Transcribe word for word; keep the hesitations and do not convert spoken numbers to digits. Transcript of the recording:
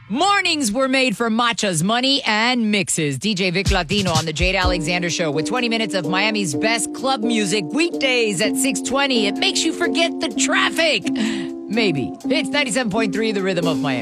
Mornings were made for matchas, money, and mixes. D J Vic Latino on the Jade Alexander Show with twenty minutes of Miami's best club music weekdays at six twenty. It makes you forget the traffic. Maybe. It's ninety-seven point three, The Rhythm of Miami.